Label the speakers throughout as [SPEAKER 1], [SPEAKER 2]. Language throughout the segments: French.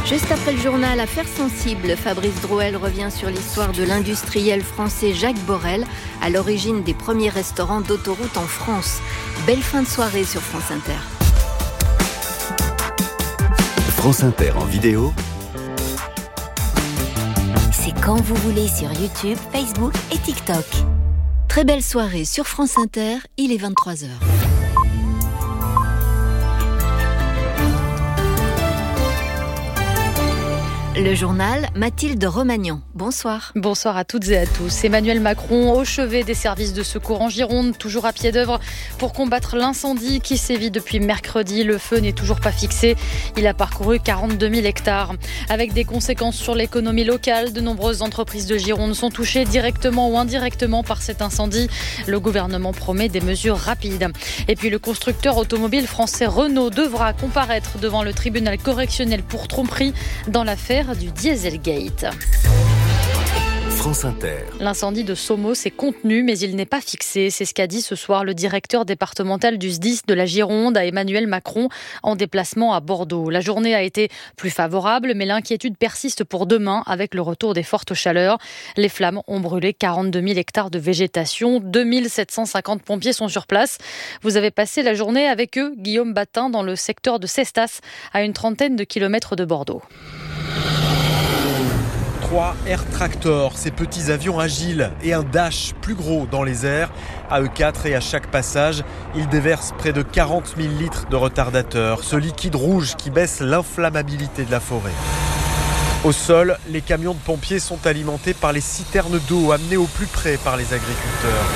[SPEAKER 1] Juste après le journal Affaires sensibles, Fabrice Drouel revient sur l'histoire de l'industriel français Jacques Borel, à l'origine des premiers restaurants d'autoroute en France. Belle fin de soirée sur France Inter.
[SPEAKER 2] France Inter en vidéo.
[SPEAKER 3] C'est quand vous voulez sur YouTube, Facebook et TikTok.
[SPEAKER 1] Très belle soirée sur France Inter, il est 23h. Le journal, Mathilde Romagnan. Bonsoir.
[SPEAKER 4] Bonsoir à toutes et à tous. Emmanuel Macron au chevet des services de secours en Gironde, toujours à pied d'œuvre pour combattre l'incendie qui sévit depuis mercredi. Le feu n'est toujours pas fixé. Il a parcouru 42 000 hectares. Avec des conséquences sur l'économie locale, de nombreuses entreprises de Gironde sont touchées directement ou indirectement par cet incendie. Le gouvernement promet des mesures rapides. Et puis le constructeur automobile français Renault devra comparaître devant le tribunal correctionnel pour tromperie dans l'affaire du Dieselgate.
[SPEAKER 2] France Inter.
[SPEAKER 4] L'incendie de Somos est contenu, mais il n'est pas fixé. C'est ce qu'a dit ce soir le directeur départemental du SDIS de la Gironde à Emmanuel Macron en déplacement à Bordeaux. La journée a été plus favorable, mais l'inquiétude persiste pour demain avec le retour des fortes chaleurs. Les flammes ont brûlé 42 000 hectares de végétation. 2 750 pompiers sont sur place. Vous avez passé la journée avec eux, Guillaume Batin, dans le secteur de Cestas, à une trentaine de kilomètres de Bordeaux.
[SPEAKER 5] 3 Air Tractor, ces petits avions agiles et un Dash plus gros dans les airs. À E4 et à chaque passage, ils déversent près de 40 000 litres de retardateur, ce liquide rouge qui baisse l'inflammabilité de la forêt. Au sol, les camions de pompiers sont alimentés par les citernes d'eau amenées au plus près par les agriculteurs.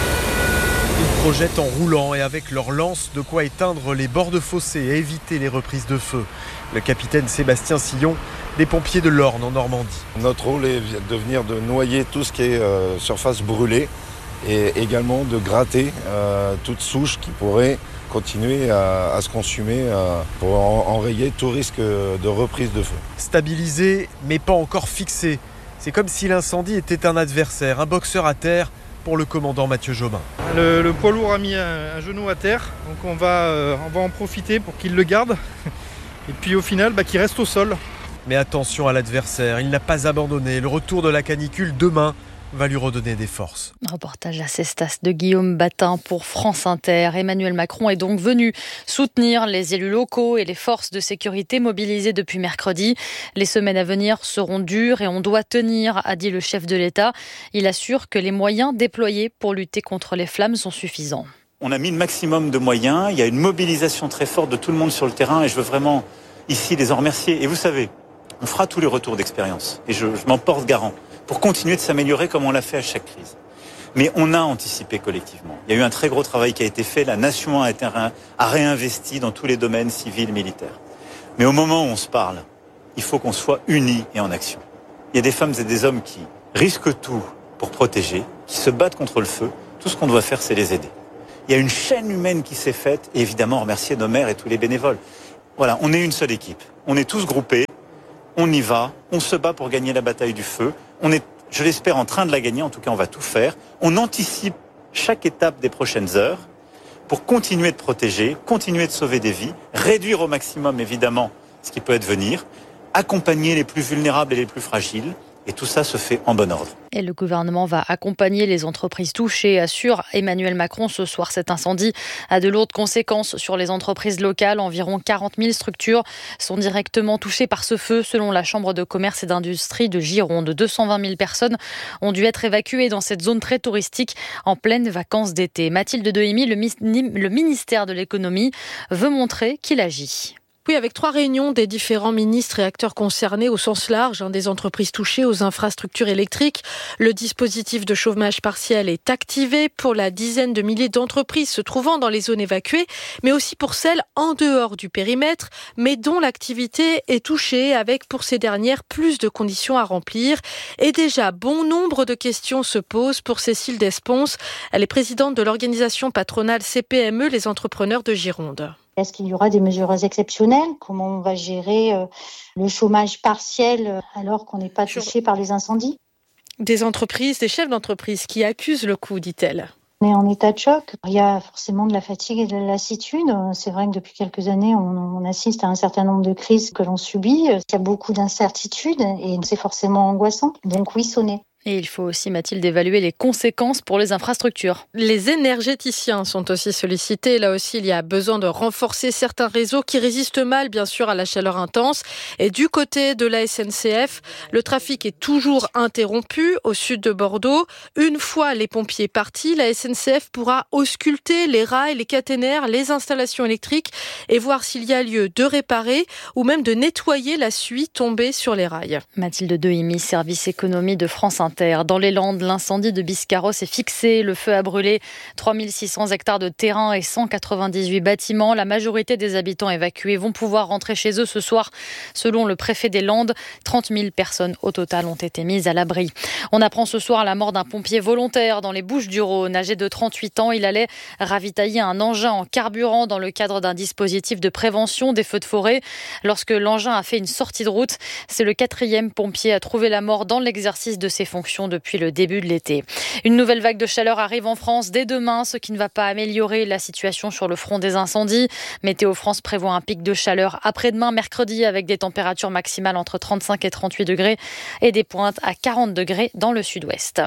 [SPEAKER 5] Ils projettent en roulant et avec leurs lances de quoi éteindre les bords de fossés et éviter les reprises de feu. Le capitaine Sébastien Sillon, des pompiers de l'Orne en Normandie.
[SPEAKER 6] Notre rôle est de venir de noyer tout ce qui est surface brûlée et également de gratter toute souche qui pourrait continuer à se consumer pour enrayer tout risque de reprise de feu.
[SPEAKER 5] Stabilisé mais pas encore fixé. C'est comme si l'incendie était un adversaire, un boxeur à terre pour le commandant Mathieu Jobin.
[SPEAKER 7] Le poids lourd a mis un genou à terre, donc on va en profiter pour qu'il le garde. Et puis au final, qu'il reste au sol.
[SPEAKER 5] Mais attention à l'adversaire, il n'a pas abandonné. Le retour de la canicule demain va lui redonner des forces.
[SPEAKER 4] Reportage à Cestas de Guillaume Batin pour France Inter. Emmanuel Macron est donc venu soutenir les élus locaux et les forces de sécurité mobilisées depuis mercredi. Les semaines à venir seront dures et on doit tenir, a dit le chef de l'État. Il assure que les moyens déployés pour lutter contre les flammes sont suffisants.
[SPEAKER 8] On a mis le maximum de moyens, il y a une mobilisation très forte de tout le monde sur le terrain et je veux vraiment ici les en remercier. Et vous savez, on fera tous les retours d'expérience et je m'en porte garant pour continuer de s'améliorer comme on l'a fait à chaque crise. Mais on a anticipé collectivement. Il y a eu un très gros travail qui a été fait, la nation a réinvesti dans tous les domaines civils, militaires. Mais au moment où on se parle, il faut qu'on soit unis et en action. Il y a des femmes et des hommes qui risquent tout pour protéger, qui se battent contre le feu. Tout ce qu'on doit faire, c'est les aider. Il y a une chaîne humaine qui s'est faite et évidemment remercier nos maires et tous les bénévoles. Voilà, on est une seule équipe. On est tous groupés, on y va, on se bat pour gagner la bataille du feu. On est, je l'espère, en train de la gagner, en tout cas on va tout faire. On anticipe chaque étape des prochaines heures pour continuer de protéger, continuer de sauver des vies, réduire au maximum évidemment ce qui peut advenir, accompagner les plus vulnérables et les plus fragiles. Et tout ça se fait en bon ordre.
[SPEAKER 4] Et le gouvernement va accompagner les entreprises touchées, assure Emmanuel Macron ce soir. Cet incendie a de lourdes conséquences sur les entreprises locales. Environ 40 000 structures sont directement touchées par ce feu, selon la Chambre de commerce et d'industrie de Gironde. 220 000 personnes ont dû être évacuées dans cette zone très touristique en pleine vacances d'été. Mathilde Dehimi, le ministère de l'économie, veut montrer qu'il agit.
[SPEAKER 9] Oui, avec 3 réunions des différents ministres et acteurs concernés au sens large, des entreprises touchées aux infrastructures électriques. Le dispositif de chômage partiel est activé pour la dizaine de milliers d'entreprises se trouvant dans les zones évacuées, mais aussi pour celles en dehors du périmètre, mais dont l'activité est touchée avec pour ces dernières plus de conditions à remplir. Et déjà, bon nombre de questions se posent pour Cécile Desponce. Elle est présidente de l'organisation patronale CPME, les entrepreneurs de Gironde.
[SPEAKER 10] Est-ce qu'il y aura des mesures exceptionnelles ? Comment on va gérer le chômage partiel alors qu'on n'est pas touché par les incendies ?
[SPEAKER 9] Des entreprises, des chefs d'entreprise qui accusent le coup, dit-elle.
[SPEAKER 10] On est en état de choc. Il y a forcément de la fatigue et de la lassitude. C'est vrai que depuis quelques années, on assiste à un certain nombre de crises que l'on subit. Il y a beaucoup d'incertitudes et c'est forcément angoissant. Donc oui, sonner.
[SPEAKER 4] Et il faut aussi, Mathilde, évaluer les conséquences pour les infrastructures.
[SPEAKER 9] Les énergéticiens sont aussi sollicités. Là aussi, il y a besoin de renforcer certains réseaux qui résistent mal, bien sûr, à la chaleur intense. Et du côté de la SNCF, le trafic est toujours interrompu au sud de Bordeaux. Une fois les pompiers partis, la SNCF pourra ausculter les rails, les caténaires, les installations électriques et voir s'il y a lieu de réparer ou même de nettoyer la suie tombée sur les rails.
[SPEAKER 4] Mathilde Dehimi, service économie de France Inter. Dans les Landes, l'incendie de Biscarrosse est fixé. Le feu a brûlé 3600 hectares de terrain et 198 bâtiments. La majorité des habitants évacués vont pouvoir rentrer chez eux ce soir. Selon le préfet des Landes, 30 000 personnes au total ont été mises à l'abri. On apprend ce soir la mort d'un pompier volontaire dans les Bouches-du-Rhône. Âgé de 38 ans, il allait ravitailler un engin en carburant dans le cadre d'un dispositif de prévention des feux de forêt. Lorsque l'engin a fait une sortie de route, c'est le 4e pompier à trouver la mort dans l'exercice de ses fonctions depuis le début de l'été. Une nouvelle vague de chaleur arrive en France dès demain, ce qui ne va pas améliorer la situation sur le front des incendies. Météo France prévoit un pic de chaleur après-demain, mercredi, avec des températures maximales entre 35 et 38 degrés et des pointes à 40 degrés dans le sud-ouest.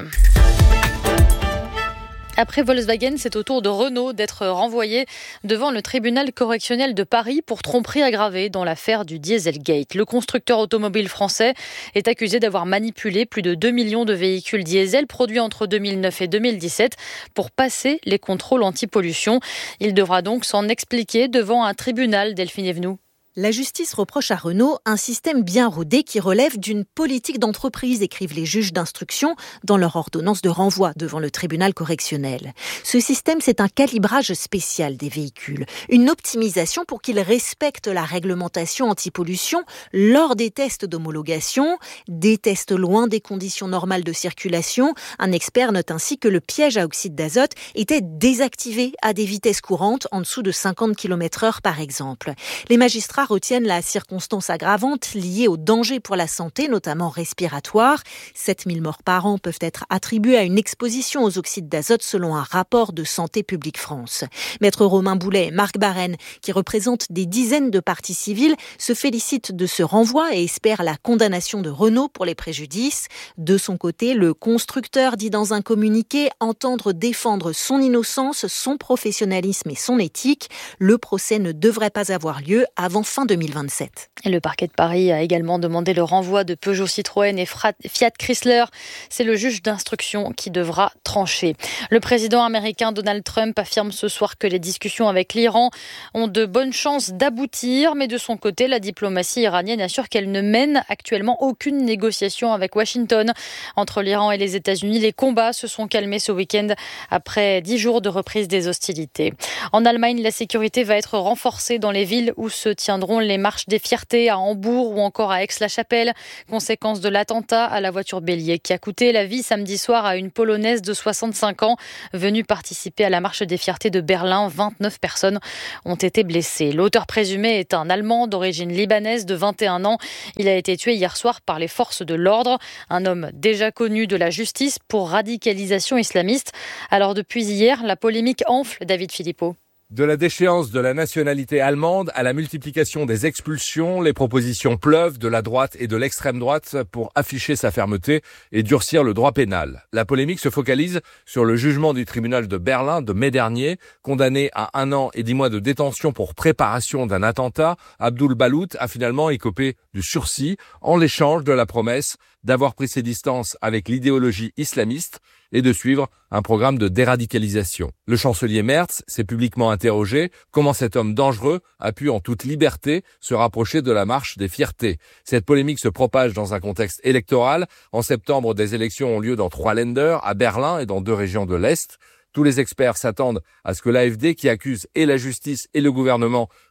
[SPEAKER 4] Après Volkswagen, c'est au tour de Renault d'être renvoyé devant le tribunal correctionnel de Paris pour tromperie aggravée dans l'affaire du Dieselgate. Le constructeur automobile français est accusé d'avoir manipulé plus de 2 millions de véhicules diesel produits entre 2009 et 2017 pour passer les contrôles anti-pollution. Il devra donc s'en expliquer devant un tribunal, Delphine Evenou.
[SPEAKER 11] La justice reproche à Renault un système bien rodé qui relève d'une politique d'entreprise, écrivent les juges d'instruction dans leur ordonnance de renvoi devant le tribunal correctionnel. Ce système, c'est un calibrage spécial des véhicules, une optimisation pour qu'ils respectent la réglementation anti-pollution lors des tests d'homologation, des tests loin des conditions normales de circulation. Un expert note ainsi que le piège à oxyde d'azote était désactivé à des vitesses courantes en dessous de 50 km/h par exemple. Les magistrats retiennent la circonstance aggravante liée au danger pour la santé, notamment respiratoire. 7000 morts par an peuvent être attribuées à une exposition aux oxydes d'azote selon un rapport de Santé publique France. Maître Romain Boulet et Marc Barène, qui représentent des dizaines de parties civiles, se félicitent de ce renvoi et espèrent la condamnation de Renault pour les préjudices. De son côté, le constructeur dit dans un communiqué entendre défendre son innocence, son professionnalisme et son éthique. Le procès ne devrait pas avoir lieu avant fin 2027.
[SPEAKER 4] Et le parquet de Paris a également demandé le renvoi de Peugeot, Citroën et Fiat Chrysler. C'est le juge d'instruction qui devra trancher. Le président américain Donald Trump affirme ce soir que les discussions avec l'Iran ont de bonnes chances d'aboutir, mais de son côté, la diplomatie iranienne assure qu'elle ne mène actuellement aucune négociation avec Washington. Entre l'Iran et les États-Unis, les combats se sont calmés ce week-end après 10 jours de reprise des hostilités. En Allemagne, la sécurité va être renforcée dans les villes où se tiendront les marches des fiertés à Hambourg ou encore à Aix-la-Chapelle. Conséquence de l'attentat à la voiture bélier qui a coûté la vie samedi soir à une Polonaise de 65 ans venue participer à la marche des fiertés de Berlin. 29 personnes ont été blessées. L'auteur présumé est un Allemand d'origine libanaise de 21 ans. Il a été tué hier soir par les forces de l'ordre. Un homme déjà connu de la justice pour radicalisation islamiste. Alors depuis hier, la polémique enfle, David Philippot.
[SPEAKER 12] De la déchéance de la nationalité allemande à la multiplication des expulsions, les propositions pleuvent de la droite et de l'extrême droite pour afficher sa fermeté et durcir le droit pénal. La polémique se focalise sur le jugement du tribunal de Berlin de mai dernier. Condamné à 1 an et 10 mois de détention pour préparation d'un attentat, Abdul Balout a finalement écopé du sursis en l'échange de la promesse d'avoir pris ses distances avec l'idéologie islamiste et de suivre un programme de déradicalisation. Le chancelier Merz s'est publiquement interrogé comment cet homme dangereux a pu en toute liberté se rapprocher de la marche des fiertés. Cette polémique se propage dans un contexte électoral. En septembre, des élections ont lieu dans 3 Länder, à Berlin et dans 2 régions de l'Est. Tous les experts s'attendent à ce que l'AfD, qui accuse et la justice et le gouvernement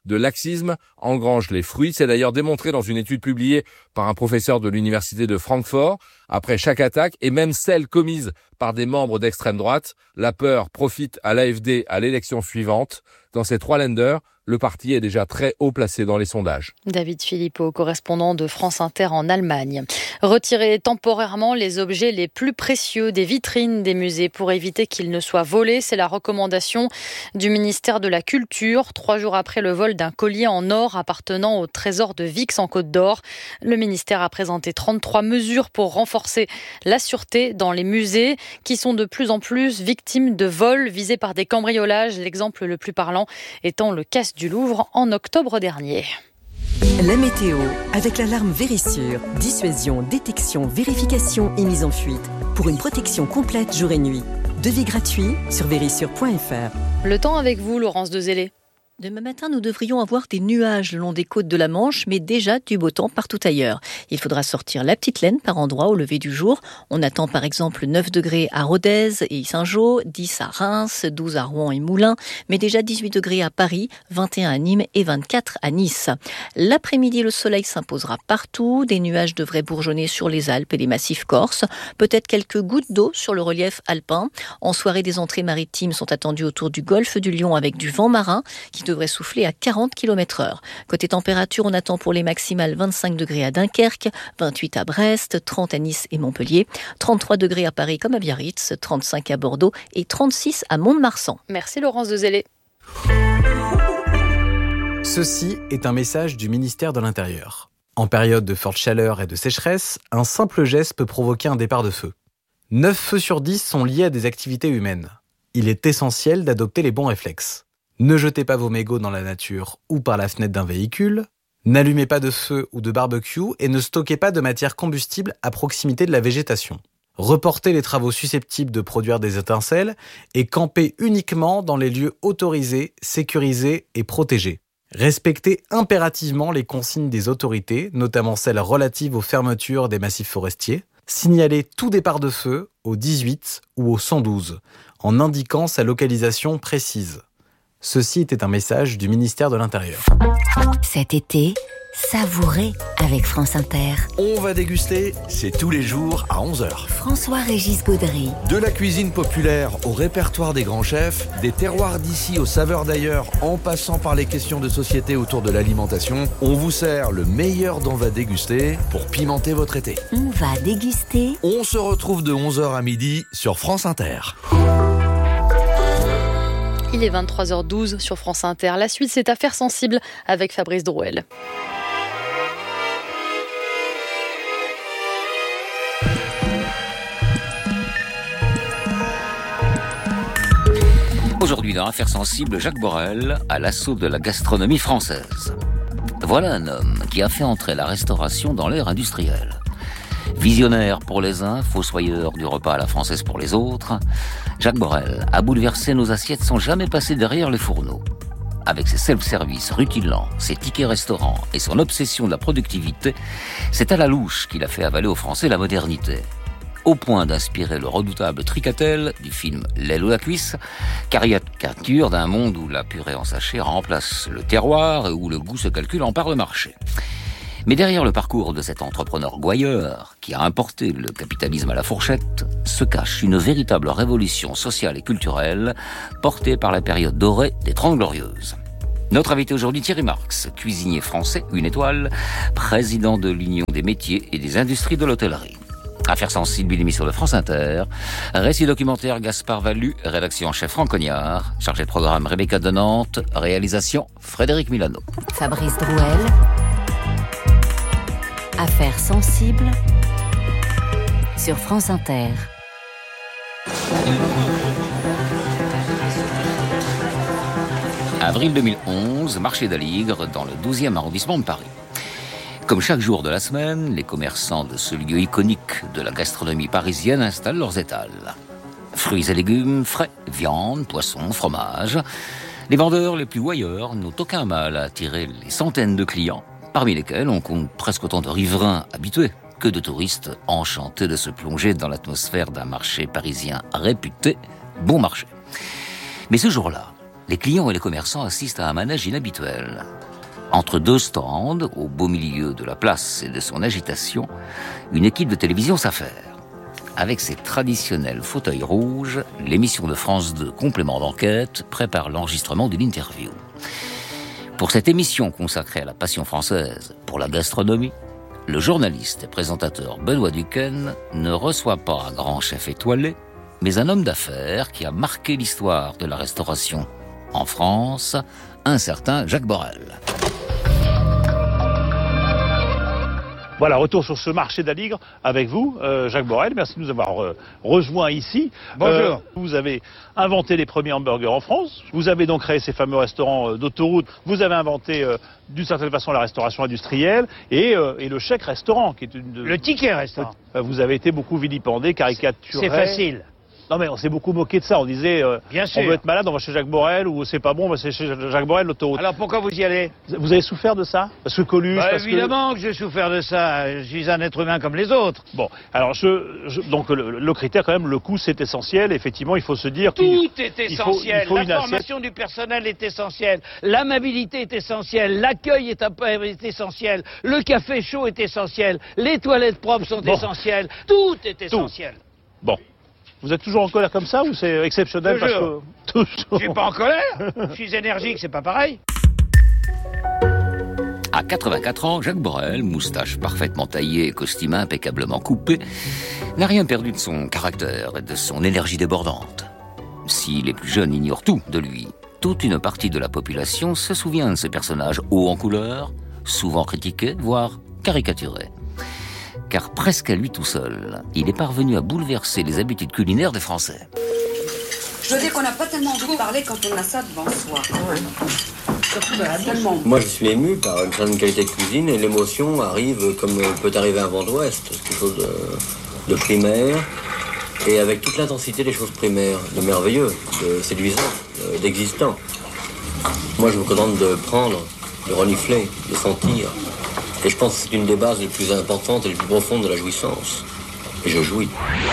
[SPEAKER 12] de laxisme engrangent les fruits. C'est d'ailleurs démontré dans une étude publiée par un professeur de l'université de Francfort. Après chaque attaque, et même celle commise par des membres d'extrême droite, la peur profite à l'AfD à l'élection suivante. Dans ces 3 Länder, le parti est déjà très haut placé dans les sondages.
[SPEAKER 4] David Philippot, correspondant de France Inter en Allemagne. Retirer temporairement les objets les plus précieux des vitrines des musées pour éviter qu'ils ne soient volés, c'est la recommandation du ministère de la Culture. 3 jours après le vol d'un collier en or appartenant au trésor de Vix en Côte d'Or, le ministère a présenté 33 mesures pour renforcer la sûreté dans les musées qui sont de plus en plus victimes de vols visés par des cambriolages. L'exemple le plus parlant étant le casse du Louvre en octobre dernier.
[SPEAKER 13] La météo, avec l'alarme Vérissure. Dissuasion, détection, vérification et mise en fuite. Pour une protection complète jour et nuit. Devis gratuit sur vérissure.fr.
[SPEAKER 4] Le temps avec vous, Laurence Dezellé.
[SPEAKER 14] Demain matin, nous devrions avoir des nuages le long des côtes de la Manche, mais déjà du beau temps partout ailleurs. Il faudra sortir la petite laine par endroits au lever du jour. On attend par exemple 9 degrés à Rodez et Saint-Jean, 10 à Reims, 12 à Rouen et Moulins, mais déjà 18 degrés à Paris, 21 à Nîmes et 24 à Nice. L'après-midi, le soleil s'imposera partout. Des nuages devraient bourgeonner sur les Alpes et les massifs corses. Peut-être quelques gouttes d'eau sur le relief alpin. En soirée, des entrées maritimes sont attendues autour du golfe du Lion avec du vent marin qui devrait souffler à 40 km/h. Côté température, on attend pour les maximales 25 degrés à Dunkerque, 28 à Brest, 30 à Nice et Montpellier, 33 degrés à Paris comme à Biarritz, 35 à Bordeaux et 36 à Mont-de-Marsan.
[SPEAKER 4] Merci Laurence Dezellé.
[SPEAKER 15] Ceci est un message du ministère de l'Intérieur. En période de forte chaleur et de sécheresse, un simple geste peut provoquer un départ de feu. 9 feux sur 10 sont liés à des activités humaines. Il est essentiel d'adopter les bons réflexes. Ne jetez pas vos mégots dans la nature ou par la fenêtre d'un véhicule. N'allumez pas de feu ou de barbecue et ne stockez pas de matière combustible à proximité de la végétation. Reportez les travaux susceptibles de produire des étincelles et campez uniquement dans les lieux autorisés, sécurisés et protégés. Respectez impérativement les consignes des autorités, notamment celles relatives aux fermetures des massifs forestiers. Signalez tout départ de feu au 18 ou au 112 en indiquant sa localisation précise. Ceci était un message du ministère de l'Intérieur.
[SPEAKER 3] Cet été, savourez avec France Inter.
[SPEAKER 16] On va déguster, c'est tous les jours à 11h.
[SPEAKER 3] François-Régis Gaudry.
[SPEAKER 16] De la cuisine populaire au répertoire des grands chefs, des terroirs d'ici aux saveurs d'ailleurs, en passant par les questions de société autour de l'alimentation, on vous sert le meilleur d'On va déguster pour pimenter votre été.
[SPEAKER 3] On va déguster.
[SPEAKER 16] On se retrouve de 11h à midi sur France Inter.
[SPEAKER 4] Il est 23h12 sur France Inter. La suite, c'est Affaires sensibles avec Fabrice Drouel.
[SPEAKER 17] Aujourd'hui dans Affaires sensibles, Jacques Borel à l'assaut de la gastronomie française. Voilà un homme qui a fait entrer la restauration dans l'ère industrielle. Visionnaire pour les uns, fossoyeur du repas à la française pour les autres, Jacques Borel a bouleversé nos assiettes sans jamais passer derrière les fourneaux. Avec ses self-service rutilants, ses tickets restaurants et son obsession de la productivité, c'est à la louche qu'il a fait avaler aux Français la modernité. Au point d'inspirer le redoutable Tricatel du film L'aile ou la cuisse, caricature d'un monde où la purée en sachet remplace le terroir et où le goût se calcule en part de marché. Mais derrière le parcours de cet entrepreneur gouailleur qui a importé le capitalisme à la fourchette, se cache une véritable révolution sociale et culturelle portée par la période dorée des 30 Glorieuses. Notre invité aujourd'hui, Thierry Marx, cuisinier français, 1 étoile, président de l'Union des métiers et des industries de l'hôtellerie. Affaires sensibles, une émission de France Inter. Récit documentaire Gaspard Vallu, rédaction en chef Franck Cognard. Chargé de programme Rebecca de Nantes. Réalisation Frédéric Milano.
[SPEAKER 3] Fabrice Drouel. Affaires sensibles sur France Inter.
[SPEAKER 17] Avril 2011, marché d'Aligre dans le 12e arrondissement de Paris. Comme chaque jour de la semaine, les commerçants de ce lieu iconique de la gastronomie parisienne installent leurs étals. Fruits et légumes frais, viande, poissons, fromage. Les vendeurs les plus voyeurs n'ont aucun mal à attirer les centaines de clients, parmi lesquels on compte presque autant de riverains habitués que de touristes enchantés de se plonger dans l'atmosphère d'un marché parisien réputé bon marché. Mais ce jour-là, les clients et les commerçants assistent à un manège inhabituel. Entre deux stands, au beau milieu de la place et de son agitation, une équipe de télévision s'affaire. Avec ses traditionnels fauteuils rouges, l'émission de France 2 Complément d'enquête prépare l'enregistrement d'une interview. Pour cette émission consacrée à la passion française pour la gastronomie, le journaliste et présentateur Benoît Duquesne ne reçoit pas un grand chef étoilé, mais un homme d'affaires qui a marqué l'histoire de la restauration en France, un certain Jacques Borel.
[SPEAKER 18] Voilà, retour sur ce marché d'Aligre avec vous, Jacques Borel. Merci de nous avoir rejoints ici.
[SPEAKER 19] Bonjour.
[SPEAKER 18] Vous avez inventé les premiers hamburgers en France. Vous avez donc créé ces fameux restaurants d'autoroute. Vous avez inventé d'une certaine façon la restauration industrielle et le chèque restaurant, qui est
[SPEAKER 19] le ticket restaurant.
[SPEAKER 18] Vous avez été beaucoup vilipendé, caricaturé.
[SPEAKER 19] C'est facile.
[SPEAKER 18] Non mais on s'est beaucoup moqué de ça, on disait
[SPEAKER 19] Bien sûr.
[SPEAKER 18] On veut être malade, on va chez Jacques Borel, ou c'est pas bon, on va chez Jacques Borel, l'autoroute.
[SPEAKER 19] Alors pourquoi vous y allez?
[SPEAKER 18] Vous avez souffert de ça? Parce que Coluche,
[SPEAKER 19] évidemment que j'ai souffert de ça, je suis un être humain comme les autres.
[SPEAKER 18] Bon, alors donc le critère quand même, le coût c'est essentiel, effectivement il faut se dire
[SPEAKER 19] tout est essentiel, la formation du personnel est essentielle, l'amabilité est essentielle, l'accueil est essentiel, le café chaud est essentiel, les toilettes propres sont essentielles, tout est essentiel.
[SPEAKER 18] Bon. Vous êtes toujours en colère comme ça ou c'est exceptionnel?
[SPEAKER 19] Toujours.
[SPEAKER 18] Parce que...
[SPEAKER 19] Je suis pas en colère, je suis énergique, c'est pas pareil.
[SPEAKER 17] À 84 ans, Jacques Borel, moustache parfaitement taillée et costume impeccablement coupé, n'a rien perdu de son caractère et de son énergie débordante. Si les plus jeunes ignorent tout de lui, toute une partie de la population se souvient de ces personnages hauts en couleur, souvent critiqués, voire caricaturés. Car presque à lui tout seul, il est parvenu à bouleverser les habitudes culinaires des Français.
[SPEAKER 20] Je veux dire qu'on n'a pas tellement envie de parler quand on a ça devant soi.
[SPEAKER 21] Moi, je suis ému par une certaine qualité de cuisine et l'émotion arrive comme peut arriver un vent d'ouest, quelque chose de primaire et avec toute l'intensité des choses primaires, de merveilleux, de séduisant, d'existant. Moi, je vous commande de prendre, de renifler, de sentir. Et je pense que c'est une des bases les plus importantes et les plus profondes de la jouissance. Et je jouis.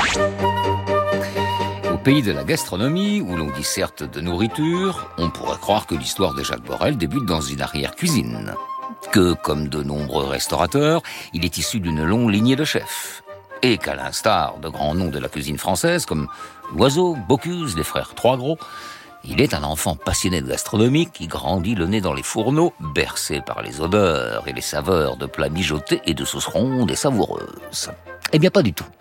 [SPEAKER 17] Au pays de la gastronomie, où l'on dit certes de nourriture, on pourrait croire que l'histoire de Jacques Borel débute dans une arrière-cuisine. Que, comme de nombreux restaurateurs, il est issu d'une longue lignée de chefs. Et qu'à l'instar de grands noms de la cuisine française, comme Loiseau, Bocuse, les frères Trois-Gros, il est un enfant passionné de gastronomie qui grandit le nez dans les fourneaux, bercé par les odeurs et les saveurs de plats mijotés et de sauces rondes et savoureuses. Eh bien, pas du tout.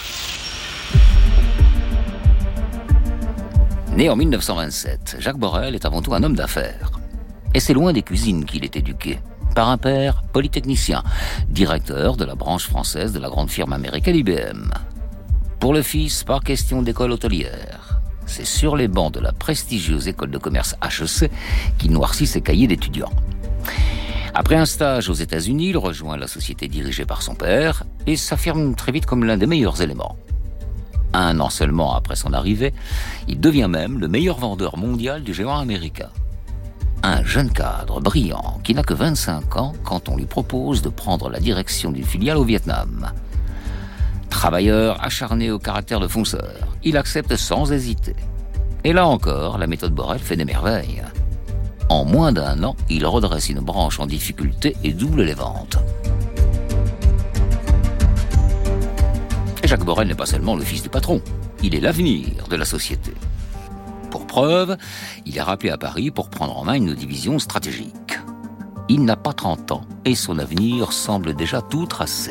[SPEAKER 17] Né en 1927, Jacques Borel est avant tout un homme d'affaires. Et c'est loin des cuisines qu'il est éduqué, par un père polytechnicien, directeur de la branche française de la grande firme américaine IBM. Pour le fils, pas question d'école hôtelière. C'est sur les bancs de la prestigieuse école de commerce HEC qu'il noircit ses cahiers d'étudiants. Après un stage aux États-Unis, il rejoint la société dirigée par son père et s'affirme très vite comme l'un des meilleurs éléments. 1 an seulement après son arrivée, il devient même le meilleur vendeur mondial du géant américain. Un jeune cadre brillant qui n'a que 25 ans quand on lui propose de prendre la direction d'une filiale au Vietnam. Travailleur acharné au caractère de fonceur, il accepte sans hésiter. Et là encore, la méthode Borel fait des merveilles. En moins d'1 an, il redresse une branche en difficulté et double les ventes. Et Jacques Borel n'est pas seulement le fils du patron, il est l'avenir de la société. Pour preuve, il est rappelé à Paris pour prendre en main une division stratégique. Il n'a pas 30 ans et son avenir semble déjà tout tracé.